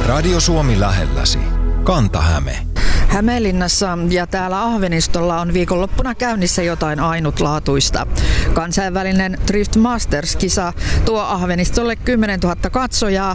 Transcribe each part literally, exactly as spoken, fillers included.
Radio Suomi lähelläsi. Kanta-Häme. Hämeenlinnassa ja täällä Ahvenistolla on viikonloppuna käynnissä jotain ainutlaatuista. Kansainvälinen Drift Masters-kisa tuo Ahvenistolle kymmenentuhatta katsojaa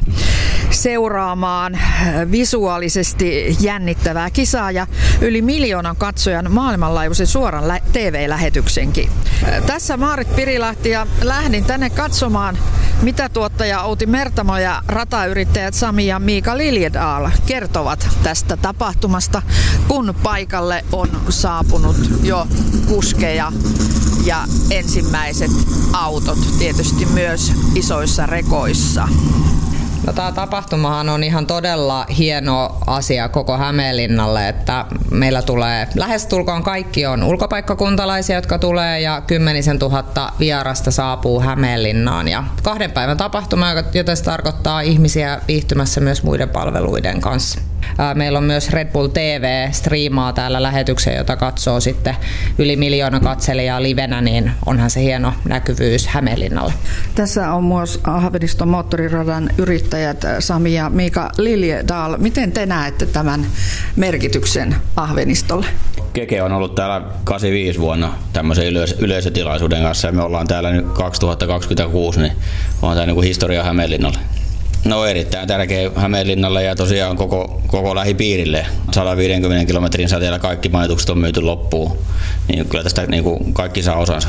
seuraamaan visuaalisesti jännittävää kisaa ja yli miljoonan katsojan maailmanlaajuisen suoran T V-lähetyksenkin. Tässä Maarit Pirilahti ja lähdin tänne katsomaan, mitä tuottaja Outi Mertamo ja ratayrittäjät Sami ja Miika Liljedahl kertovat tästä tapahtumasta, kun paikalle on saapunut jo kuskeja ja ensimmäiset autot tietysti myös isoissa rekoissa. No, tämä tapahtumahan on ihan todella hieno asia koko Hämeenlinnalle, että meillä tulee lähestulkoon kaikki on ulkopaikkakuntalaisia, jotka tulee, ja kymmenisen tuhatta vierasta saapuu Hämeenlinnaan. Ja kahden päivän tapahtuma, joten se tarkoittaa ihmisiä viihtymässä myös muiden palveluiden kanssa. Meillä on myös Red Bull T V striimaa täällä lähetyksen, jota katsoo sitten yli miljoona katselijaa livenä, niin onhan se hieno näkyvyys Hämeenlinnalle. Tässä on myös Ahveniston moottoriradan yrittäjät Sami ja Miika Liljedahl. Miten te näette tämän merkityksen Ahvenistolle? Keke on ollut täällä kahdeksankymmentäviisi vuonna tämmöisen yleis- yleisötilaisuuden kanssa, ja me ollaan täällä nyt kaksituhattakaksikymmentäkuusi, niin on tämä niin kuin historia Hämeenlinnalle. No, erittäin tärkeä Hämeenlinnalle ja tosiaan koko, koko lähipiirille. sata viisikymmentä kilometrin säteellä kaikki majoitukset on myyty loppuun, niin kyllä tästä niin kuin kaikki saa osansa.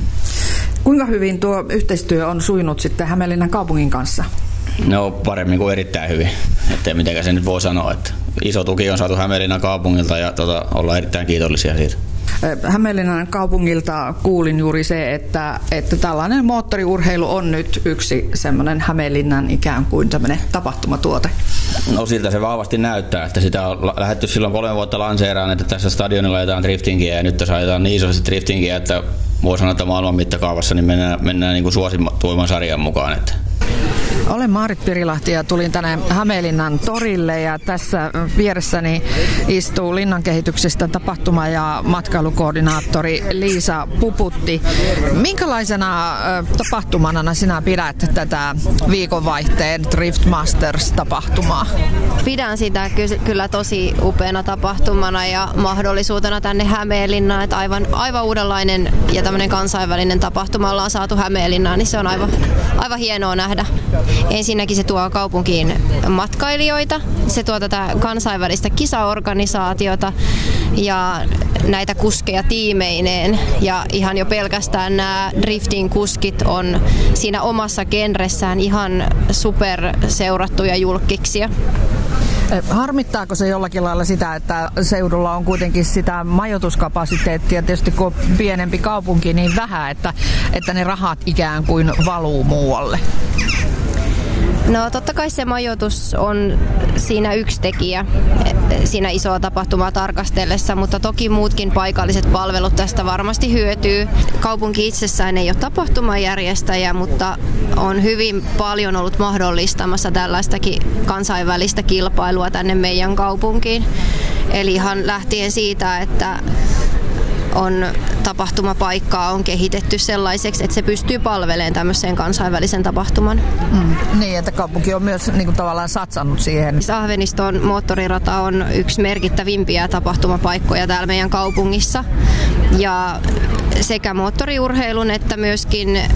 Kuinka hyvin tuo yhteistyö on sujunut sitten Hämeenlinnan kaupungin kanssa? No, paremmin kuin erittäin hyvin. Että mitenkä se nyt voi sanoa, että iso tuki on saatu Hämeenlinnan kaupungilta ja tota, ollaan erittäin kiitollisia siitä. Hämeenlinnan kaupungilta kuulin juuri se, että, että tällainen moottoriurheilu on nyt yksi semmoinen Hämeenlinnan ikään kuin tämmöinen tapahtumatuote. No, siltä se vahvasti näyttää, että sitä on lähdetty silloin kolme vuotta lanseeraan, että tässä stadionilla ajetaan driftingiä, ja nyt ajetaan niin isosti driftingiä, että voi sanoa, että maailman mittakaavassa niin mennään, mennään niin kuin suosituimman sarjan mukaan. Että. Olen Maarit Pirilahti ja tulin tänne Hämeenlinnan torille, ja tässä vieressäni istuu linnan kehityksestä tapahtuma- ja matkailukoordinaattori Liisa Puputti. Minkälaisena tapahtumana sinä pidät tätä viikonvaihteen Drift Masters-tapahtumaa? Pidän sitä kyllä tosi upeana tapahtumana ja mahdollisuutena tänne Hämeenlinnaan, että aivan, aivan uudenlainen ja tämmöinen kansainvälinen tapahtuma ollaan saatu Hämeenlinnaan, niin se on aivan, aivan hienoa nähdä. Ensinnäkin se tuo kaupunkiin matkailijoita, se tuo tätä kansainvälistä kisaorganisaatiota ja näitä kuskeja tiimeineen, ja ihan jo pelkästään nämä driftin kuskit on siinä omassa genressään ihan super seurattuja julkkiksia. Harmittaako se jollakin lailla sitä, että seudulla on kuitenkin sitä majoituskapasiteettia, tietysti kun on pienempi kaupunki niin vähän, että, että ne rahat ikään kuin valuu muualle? No, totta kai se majoitus on siinä yksi tekijä siinä isoa tapahtumaa tarkastellessa, mutta toki muutkin paikalliset palvelut tästä varmasti hyötyy. Kaupunki itsessään ei ole tapahtumajärjestäjä, mutta on hyvin paljon ollut mahdollistamassa tällaistakin kansainvälistä kilpailua tänne meidän kaupunkiin. Eli ihan lähtien siitä, että on tapahtumapaikkaa on kehitetty sellaiseksi, että se pystyy palvelemaan tämmöiseen kansainvälisen tapahtuman. Mm, niin, että kaupunki on myös niin kuin tavallaan satsannut siihen. Ahveniston moottorirata on yksi merkittävimpiä tapahtumapaikkoja täällä meidän kaupungissa. Ja sekä moottoriurheilun että myöskin äh,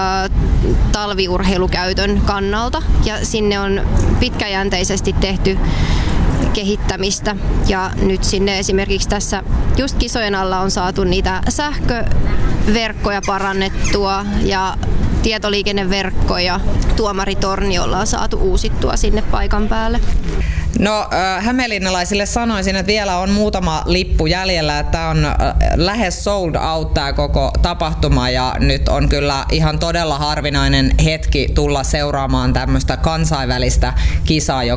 talviurheilukäytön kannalta. Ja sinne on pitkäjänteisesti tehty kehittämistä, ja nyt sinne esimerkiksi tässä just kisojen alla on saatu niitä sähköverkkoja parannettua ja tietoliikenneverkkoja. Tuomaritorniolla on saatu uusittua sinne paikan päälle. No, hämeenlinnalaisille sanoisin, että vielä on muutama lippu jäljellä, että tämä on lähes sold out tämä koko tapahtuma, ja nyt on kyllä ihan todella harvinainen hetki tulla seuraamaan tämmöistä kansainvälistä kisaa,